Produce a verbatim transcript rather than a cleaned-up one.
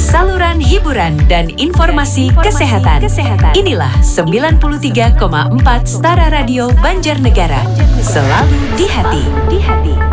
saluran hiburan dan informasi, informasi kesehatan. kesehatan. Inilah sembilan puluh tiga koma empat Stara Radio Banjarnegara. Selalu di hati. Di hati.